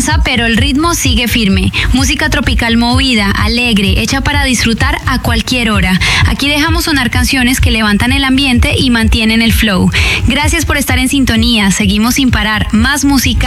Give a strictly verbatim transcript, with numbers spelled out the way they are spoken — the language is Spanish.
descansa, pero el ritmo sigue firme. Música tropical movida, alegre, hecha para disfrutar a cualquier hora. Aquí dejamos sonar canciones que levantan el ambiente y mantienen el flow. Gracias por estar en sintonía. Seguimos sin parar. Más música